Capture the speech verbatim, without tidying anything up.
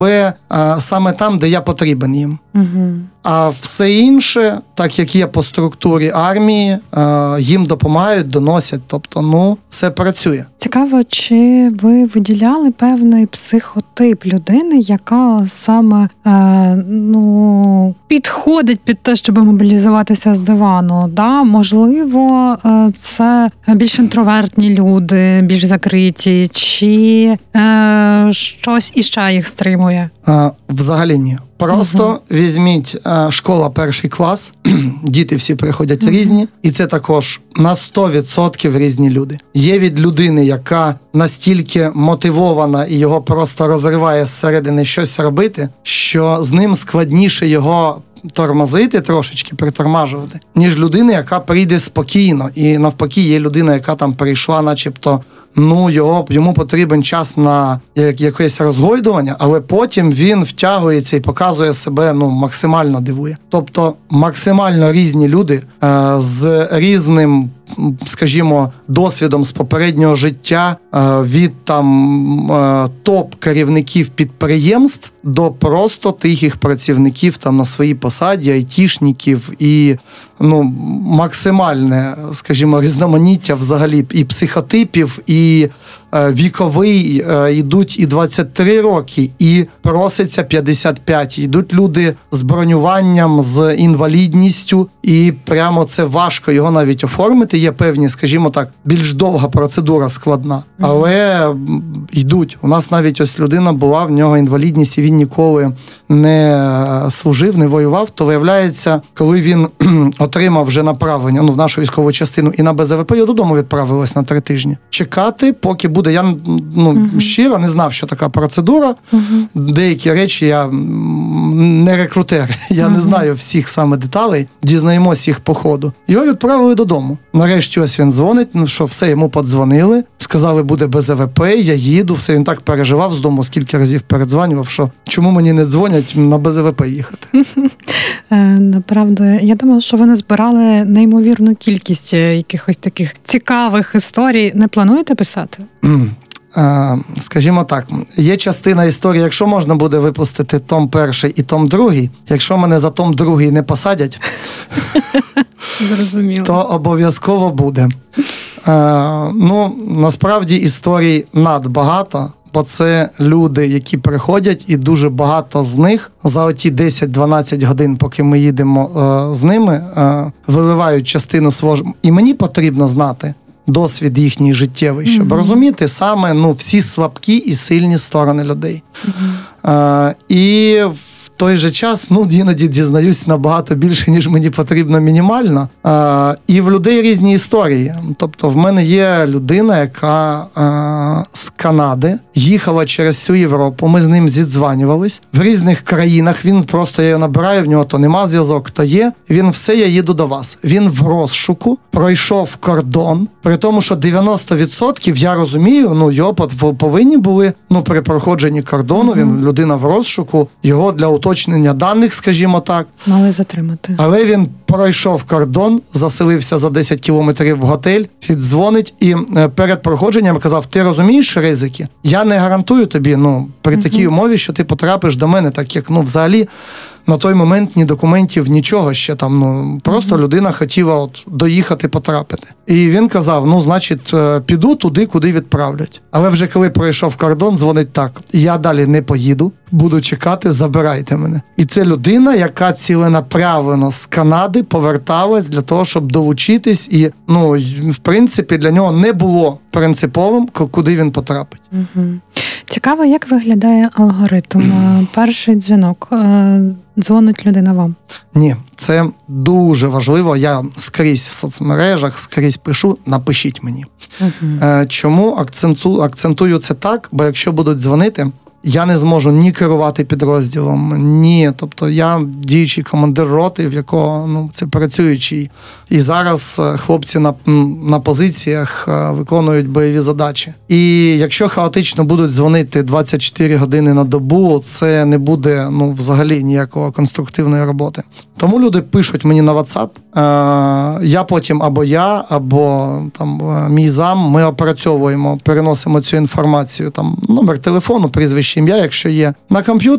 але а, саме там, де я потрібен їм. Угу. А все інше, так як є по структурі армії, а, їм допомагають, доносять. Тобто, ну, все працює. Цікаво, чи ви виділяли певний психотип людини, яка саме е, ну, підходить під те, щоб мобілізуватися з дивану? Да? Можливо, е, це більш інтровертні люди, більш закриті, чи е, щось іще їх стримує? А, взагалі ні. Просто угу. візьміть а, школа перший клас, діти всі приходять угу. різні, і це також на сто відсотків різні люди. Є від людини, яка настільки мотивована і його просто розриває зсередини щось робити, що з ним складніше його тормозити трошечки, притормажувати, ніж людина, яка прийде спокійно. І навпаки, є людина, яка там прийшла начебто, ну, його, йому потрібен час на якесь розгойдування, але потім він втягується і показує себе, ну, максимально дивує. Тобто максимально різні люди е, з різним, скажімо, досвідом з попереднього життя, від там топ-керівників підприємств до просто тихих працівників там на своїй посаді, айтішників і, ну, максимальне, скажімо, різноманіття взагалі і психотипів, і віковий, йдуть і двадцять три роки, і проситься п'ятдесят п'ять. Йдуть люди з бронюванням, з інвалідністю, і прямо це важко його навіть оформити. Є певні, скажімо так, більш довга процедура, складна. Але йдуть. У нас навіть ось людина була, в нього інвалідність, і він ніколи не служив, не воював. То виявляється, коли він отримав вже направлення, ну, в нашу військову частину і на Б З В П, його додому відправилось на три тижні. Чекати, поки буде. Я, ну, uh-huh. щиро не знав, що така процедура. Uh-huh. Деякі речі я не рекрутер. Я uh-huh. не знаю всіх саме деталей. Дізнаємося їх по ходу. Його відправили додому. Нарешті ось він дзвонить, ну що, все, йому подзвонили. Сказали, буде Б З В П, я їду. Все, він так переживав з дому, скільки разів передзвонював, що чому мені не дзвонять на Б З В П їхати. Направду, я думала, що вони збирали неймовірну кількість якихось таких цікавих історій. Не плануєте писати? Скажімо так, є частина історії, якщо можна буде випустити том перший і том другий, якщо мене за том другий не посадять, зрозуміло, то обов'язково буде. Ну, насправді історій надбагато, бо це люди, які приходять, і дуже багато з них за оті десять-дванадцять годин, поки ми їдемо е, з ними, е, виливають частину свого. І мені потрібно знати досвід їхній життєвий, щоб mm-hmm. розуміти саме, ну, всі слабкі і сильні сторони людей. Mm-hmm. Е, і в той же час, ну, іноді дізнаюсь набагато більше, ніж мені потрібно мінімально. Е, і в людей різні історії. Тобто в мене є людина, яка е, з Канади їхала через всю Європу, ми з ним зідзванювались. В різних країнах він просто, я його набираю, в нього то нема зв'язок, то є. Він все, я їду до вас. Він в розшуку, пройшов кордон, при тому, що дев'яносто відсотків, я розумію, ну, його повинні були, ну, при проходженні кордону, mm-hmm. він людина в розшуку, його для уточнення даних, скажімо так. Мали затримати. Але він пройшов кордон, заселився за десять кілометрів в готель, дзвонить і перед проходженням казав, ти розумієш ризики? Я не гарантую тобі, ну, при mm-hmm. такій умові, що ти потрапиш до мене, так як, ну, взагалі, на той момент ні документів, нічого ще там, ну, просто mm-hmm. людина хотіла от доїхати, потрапити. І він казав, ну, значить, піду туди, куди відправлять. Але вже коли пройшов кордон, дзвонить так, я далі не поїду, буду чекати, забирайте мене. І це людина, яка ціленаправлено з Канади поверталась для того, щоб долучитись, і, ну, в принципі, для нього не було принциповим, куди він потрапить. Угу. Цікаво, як виглядає алгоритм. Перший дзвінок. Дзвонить людина вам? Ні, це дуже важливо. Я скрізь в соцмережах, скрізь пишу, напишіть мені. Uh-huh. Чому акцентую, акцентую це так? Бо якщо будуть дзвонити, я не зможу ні керувати підрозділом, ні. Тобто я діючий командир роти, в якого, ну, це працюючий. І зараз хлопці на, на позиціях виконують бойові задачі. І якщо хаотично будуть дзвонити двадцять чотири години на добу, це не буде, ну, взагалі ніякого конструктивної роботи. Тому люди пишуть мені на WhatsApp. Я потім або я, або там мій зам, ми опрацьовуємо, переносимо цю інформацію, там номер телефону, прізвище, прізвище, ім'я, якщо є. На комп'ютері